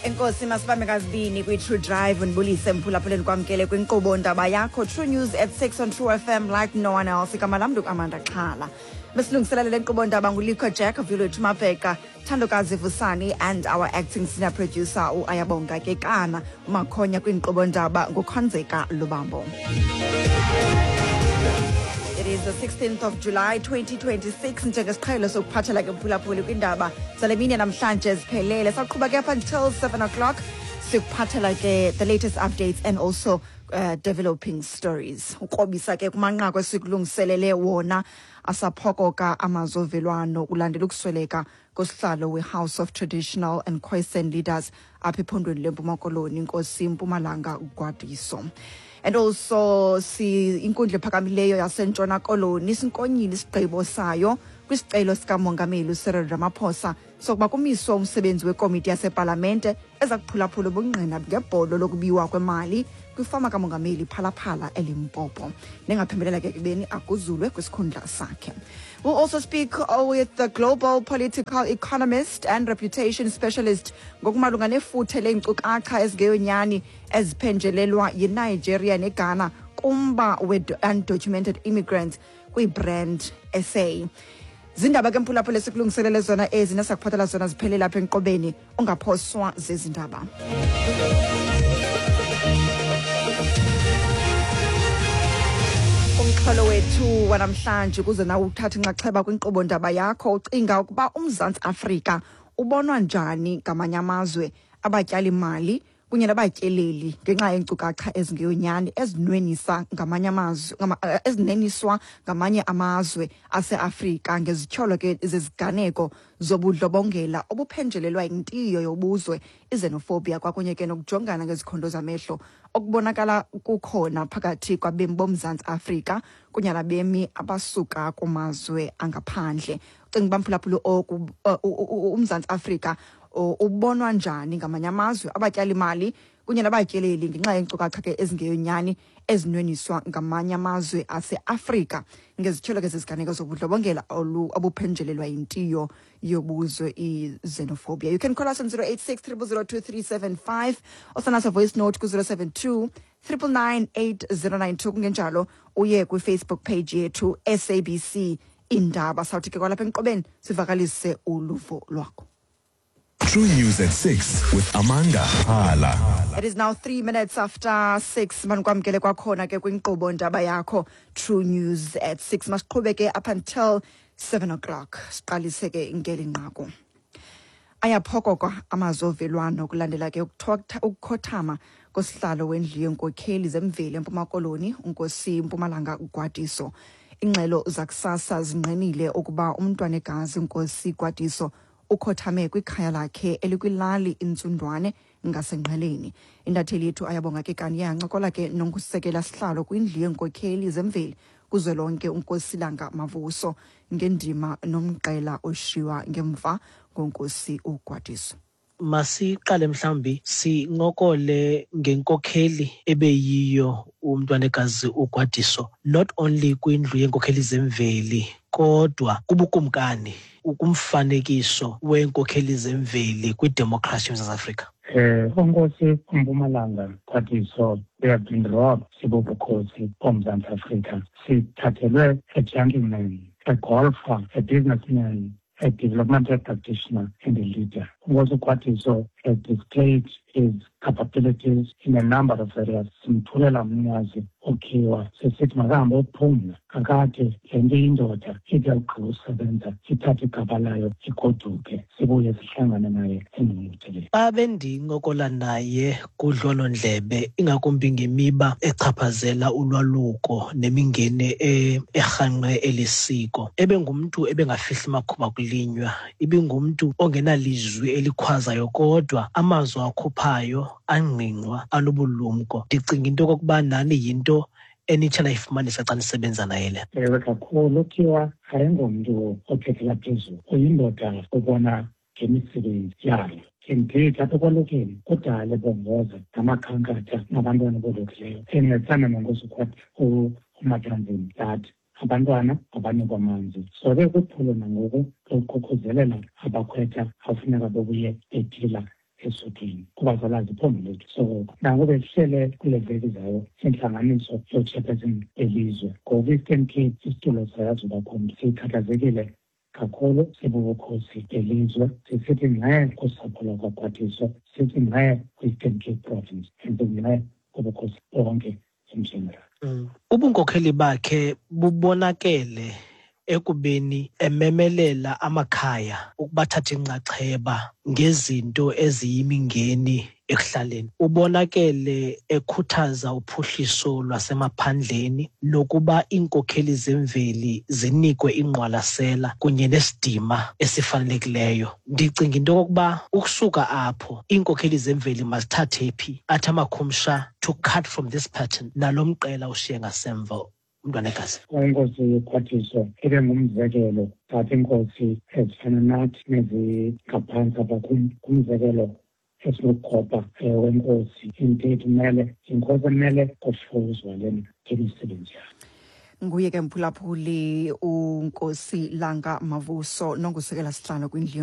Enkosi masibambe kazibini kwi-True Drive ndibulise mphulaphuleni kwamkele kwinkqubo ndaba yakho True News at 6 on True FM like no one else. Igama lam Amanda Xhala. Besilungiselela le nkqubo ndaba nguLiko Jack, Violet Mapeka, Thandokazi Vusani and our acting senior producer uAyabonga Kekana. Umakhonya kwinkqubo ndaba nguKhonzeka Lubambo. It is the 16th of July 2026. Njengesiqhelo sokuphathela ke mphulaphuli kwindaba zale mini namhlanje ziphelele. Saqhubeka ke up until 7 o'clock. Sikuphathela ke the latest updates and also developing stories. Ukrobisa ke kumanqaku esikulungiselele wona asaphokoka amazovelwano kulandela ukusweleka kosihlalo we-House of Traditional and Khoisan Leaders apha ephondweni leMpuma Koloni Nkosi Mpumalanga Gwadiso. And also inkundla ephakamileyo yaseNtshona Koloni sinkonyile isigqibo sayo kwisicelo sikamongameli uCyril Ramaphosa sokuba kumiswe umsebenzi wekomiti yasepalamente ezakuphulaphula ubungqina ngebholo lokubiwa kwemali kwifama kamongameli Phalaphala eLimpopo nengaphembelela ke kubeni akuzulwe kwisikhundla sakhe. We'll also speak with the global political economist and reputation specialist ngokumalunga nefuthe leenkcukacha ezingeyonyani eziphenjelelwa yiNigeria neGhana kumba we-undocumented immigrants kwi-brand SA. Zindaba ke mphulaphula esikulungiselele zona ezi nasakuphathela zona ziphelele lapha enqobeni ungaphoswa zezindaba. Umxholo wethu wanamhlanje kuze na uthatha inxaxheba kwinkqubo ndaba yakho ucinga ukuba uMzantsi Afrika ubonwa njani ngamanye amazwe abatyali imali kunye nabatyeleli ngenxa yeenkcukacha ezingeyonyani ezinweniswa ngamanye amazwe aseAfrika ngezityholo ke zeziganeko zobudlobongela obuphenjelelwa yintiyo yobuzwe xenophobia kwakunye ke nokujongana ngezikhondo zamehlo okubonakala kukhona phakathi kwabemi boMzantsi Afrika kunye nabemi abasuka kumazwe angaphandle. Ucinga uba mphulaphula uMzantsi Afrika ubonwa njani ngamanye amazwe abatyali imali kunye nabatyeleli ngenxa yeenkcukacha ke ezingeyonyani ezinweniswa ngamanye amazwe aseAfrika ngezityholo ke zeziganeko zobudlobongela obuphenjelelwa yintiyo yobuzwe xenophobia. You can call us on 086 000 2375 or send us a voice note ku 072 999 8092 kungenjalo uye kwi-Facebook page yethu SABC Indaba. Sawuthi ke kwalapha enqobeni sivakalise uluvo lwakho. True News at 6 with Amanda Xhala. It is now 3 minutes after 6. Manikwamkele kwakhona ke kwinkqubo ndaba yakho True News at 6. Masiqhubeke up until 7 o'clock. Siqalise ke ngeli nqaku. Ayaphokoka amazovelwano kulandela ke ukukhothama kosihlalo wendlu yenkokheli zemveli eMpuma Koloni uNkosi Mpumalanga Gwadiso. Ingxelo zakusasa zinqenile ukuba umntwanegazi uNkosi Gwadiso ukhothame kwikhaya lakhe elikwilali Intsundwane ngasenqeleni. Intatheli yethu Ayabonga Kekana yancokola ke nonkusekela sihlalo kwindlu yenkokheli zemveli kuzwelonke uNkosilanga Mavuso ngendima nomqela oshiwa ngemva ngoNkosi uGwadiso. Masiqale mhlambi sincokole ngenkokheli ebeyiyo umntwanegazi uGwadiso, not only kwindlu yenkokheli zemveli kodwa kubukumkani ukumfanekiso wenkokheli zemveli kwidemocracy eMzantsi Afrika. Unkosi Mpumalanga Gwadiso, we have been robbed sibubukhosi boMzantsi Afrika. Sithathelwe a gentleman, a golfer, a businessman, a developmental practitioner and a leader. Unkosi Gwadiso has displayed his capabilities in a number of areas. Simthulela mnyazi okhiwa sesithi makahambe ophumla kakade le nto indoda iyawugqiba usebenza ithathe igaba layo igoduke sibuye sihlangane naye endingumtheleni. Xa bendincokola naye kudlonondlebe ingakumbi ngemiba echaphazela ulwaluko nemingene erhanqe elisiko, ebengumntu ebengafihli amakhuba kulinywa, ibingumntu ongenalizwi elikhwazayo kodwa amazwi akhuphayo angqingqwa anobulumko. Ndicinga into kokuba nani yinto enitsha nayifumanisa xa nisebenza naye le. Ewe kakhulu, uthiwa ayingomntu ophethela phezulu, uyindoda obona ngemisebenzi yayo. Indeed, apha ekwalukeni kudala bongoza namakhankatha nabantwana bolukileyo encedisana nonkosi uMatanzini that abantwana abanikwa amanzi. So ke kuphulo nangoku lokuququzelela abakhwetha afuneka bebuye bethila esuthwini kuba zalazi iphondo lethu. So nango besihlele kule veki zayo inhlanganiso yochairperson elizwe ngo-Eastern Cape isitulo sayazuba khona sikhathazekile kakhulu sibubukhosi belizwe sisithi ngqe kusapho lwakwaGqwathiso sithi ngqe kwi-Eastern Cape Province ngqe kubukhosi bonke in-general. Ubunkokheli bakhe bubonakele ekubeni ememelela amakhaya ukubathatha inxaxheba ngezinto eziyimingeni ekuhlaleni. Ubonakele ekhuthaza uphuhliso lwasemaphandleni lokuba iinkokheli zemveli zinikwe ingqwalasela kunye nesidima esifanelekileyo. Ndicinga into yokuba ukusuka apho iinkokheli zemveli mazithathe phi athi amakhumsha to cut from this pattern nalo mqela ushiye ngasemva. Umntwanekazi inkosi yoGqwathiso ibe ngumzekelo thatha inkosi ezifana nathi nezingaphantsi apha kumzekelo esinokukhopha wenkosi intetho imele inkosi emele kufuzwa lena ngemisebenzi yayo. Nguye ke mphulaphuli uNkosi Langa Mavuso nongusekela sihlalo kwindlu